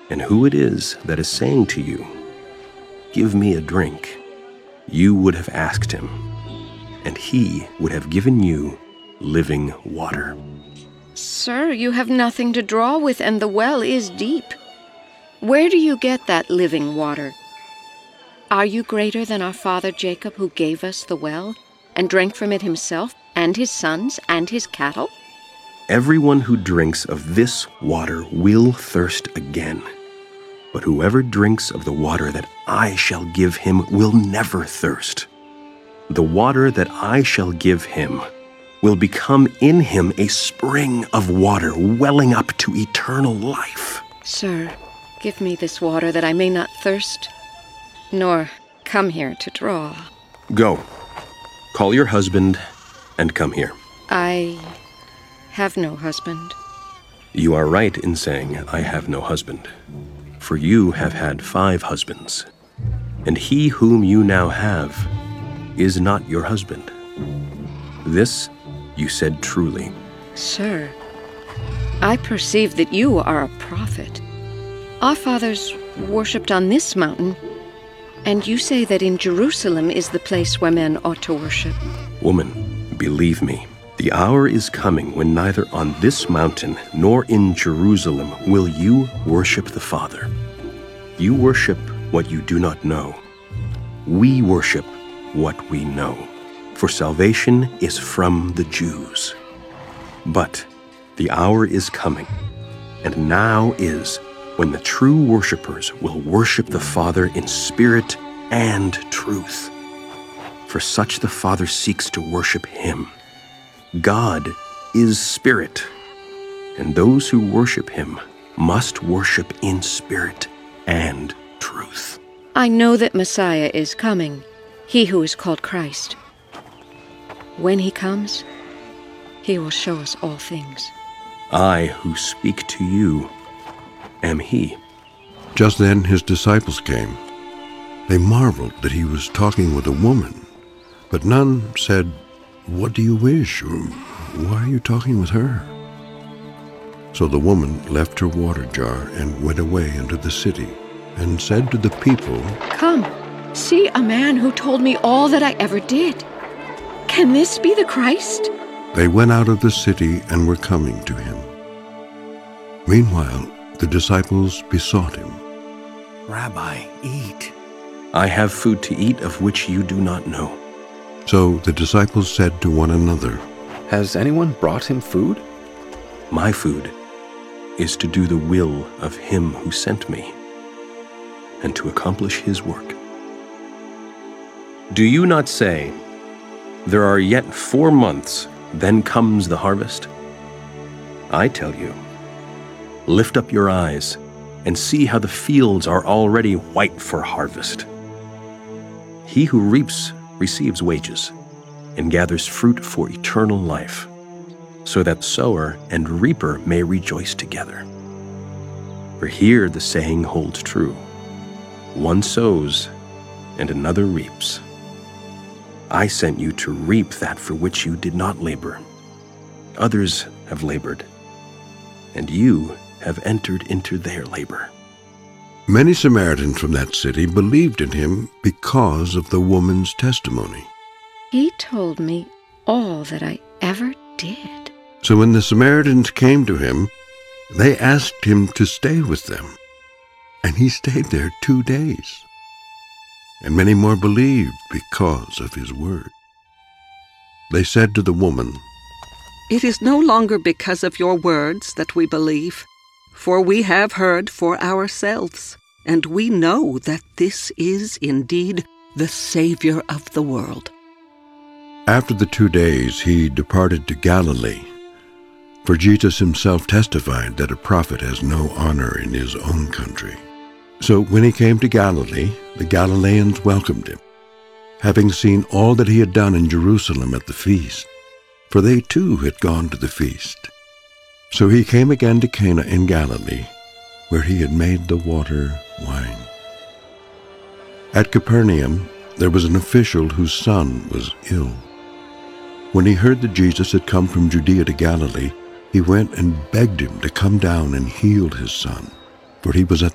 And who it is that is saying to you, 'Give me a drink,' you would have asked him, and he would have given you living water." "Sir, you have nothing to draw with, and the well is deep. Where do you get that living water? Are you greater than our father Jacob, who gave us the well, and drank from it himself, and his sons, and his cattle?" "Everyone who drinks of this water will thirst again. But whoever drinks of the water that I shall give him will never thirst. The water that I shall give him will become in him a spring of water welling up to eternal life." "Sir, give me this water that I may not thirst, nor come here to draw." "Go, call your husband and come here." "I have no husband." "You are right in saying, 'I have no husband,' for you have had 5 husbands, and he whom you now have is not your husband. This you said truly." "Sir, I perceive that you are a prophet. Our fathers worshipped on this mountain, and you say that in Jerusalem is the place where men ought to worship." "Woman, believe me, the hour is coming when neither on this mountain nor in Jerusalem will you worship the Father. You worship what you do not know. We worship what we know, for salvation is from the Jews. But the hour is coming, and now is, when the true worshipers will worship the Father in spirit and truth. For such the Father seeks to worship him. God is spirit, and those who worship him must worship in spirit and truth." "I know that Messiah is coming, he who is called Christ. When he comes, he will show us all things." "I who speak to you am he." Just then his disciples came. They marveled that he was talking with a woman, but none said, "What do you wish?" or "Why are you talking with her?" So the woman left her water jar and went away into the city and said to the people, "Come, see a man who told me all that I ever did. Can this be the Christ?" They went out of the city and were coming to him. Meanwhile, the disciples besought him, "Rabbi, eat." "I have food to eat of which you do not know." So the disciples said to one another, "Has anyone brought him food?" My food is to do the will of him who sent me, and to accomplish his work. Do you not say, 'There are yet 4 months, then comes the harvest'? I tell you, lift up your eyes and see how the fields are already white for harvest. He who reaps receives wages and gathers fruit for eternal life, so that sower and reaper may rejoice together. For here the saying holds true, 'One sows and another reaps.' I sent you to reap that for which you did not labor. Others have labored, and you have entered into their labor." Many Samaritans from that city believed in him because of the woman's testimony. "He told me all that I ever did." So when the Samaritans came to him, they asked him to stay with them, and he stayed there 2 days. And many more believed because of his word. They said to the woman, "It is no longer because of your words that we believe, for we have heard for ourselves, and we know that this is indeed the Savior of the world." After the 2 days he departed to Galilee, for Jesus himself testified that a prophet has no honor in his own country. So when he came to Galilee, the Galileans welcomed him, having seen all that he had done in Jerusalem at the feast, for they too had gone to the feast. So he came again to Cana in Galilee, where he had made the water wine. At Capernaum there was an official whose son was ill. When he heard that Jesus had come from Judea to Galilee, he went and begged him to come down and heal his son, for he was at